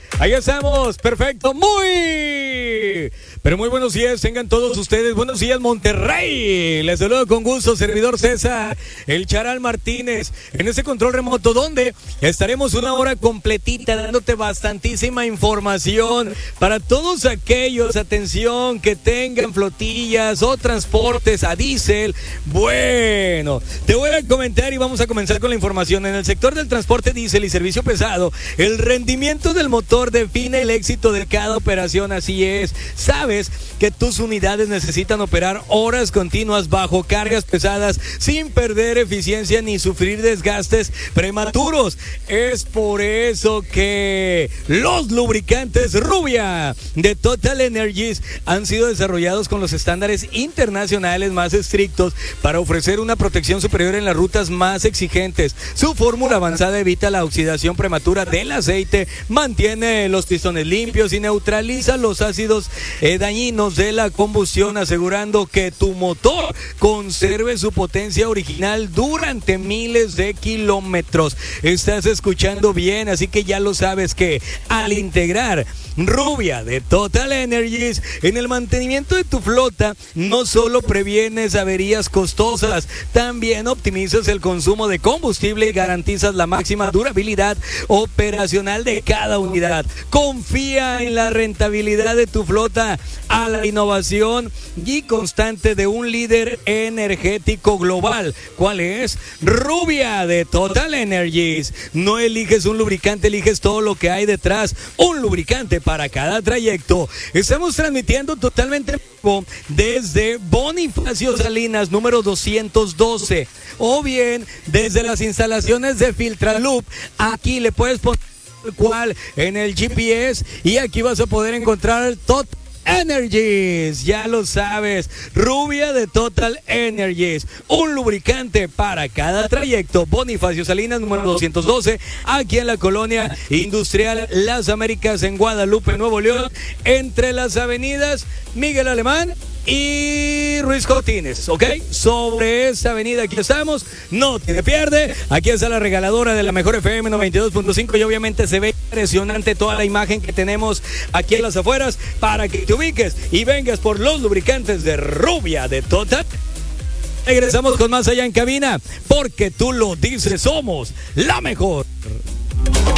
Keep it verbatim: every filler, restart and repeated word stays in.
Ahí estamos, perfecto, muy, pero muy buenos días, tengan todos ustedes, buenos días Monterrey, les saludo con gusto, servidor César, el Charal Martínez, en ese control remoto, donde estaremos una hora completita dándote bastantísima información para todos aquellos, atención, que tengan flotillas o transportes a diésel. Bueno, te voy a comentar y vamos a comenzar con la información. En el sector del transporte diésel y servicio pesado, el rendimiento del motor define el éxito de cada operación, así es. Sabes que tus unidades necesitan operar horas continuas bajo cargas pesadas sin perder eficiencia ni sufrir desgastes prematuros. Es por eso que los lubricantes Rubia de Total Energies han sido desarrollados con los estándares internacionales más estrictos para ofrecer una protección superior en las rutas más exigentes. Su fórmula avanzada evita la oxidación prematura del aceite, mantiene los pistones limpios y neutraliza los ácidos eh, dañinos de la combustión, asegurando que tu motor conserve su potencia original durante miles de kilómetros. Estás escuchando bien, así que ya lo sabes que al integrar Rubia de Total Energies en el mantenimiento de tu flota, no solo previenes averías costosas, también optimizas el consumo de combustible y garantizas la máxima durabilidad operacional de cada unidad. Confía en la rentabilidad de tu flota, a la innovación y constante de un líder energético global. ¿Cuál es? Rubia de Total Energies. No eliges un lubricante, eliges todo lo que hay detrás. Un lubricante para cada trayecto. Estamos transmitiendo totalmente desde Bonifacio Salinas, número doscientos doce, o bien desde las instalaciones de Filtraloop. Aquí le puedes poner cual en el G P S y aquí vas a poder encontrar Total Energies, ya lo sabes, Rubia de Total Energies, un lubricante para cada trayecto. Bonifacio Salinas, número doscientos doce, aquí en la colonia industrial Las Américas, en Guadalupe, Nuevo León, entre las avenidas Miguel Alemán y Ruiz Cortines, ¿ok? Sobre esta avenida aquí estamos, no te pierde. Aquí está la regaladora de la mejor F M noventa y dos punto cinco y obviamente se ve impresionante toda la imagen que tenemos aquí en las afueras para que te ubiques y vengas por los lubricantes de Rubia de Total. Regresamos con más allá en cabina, porque tú lo dices, somos la mejor.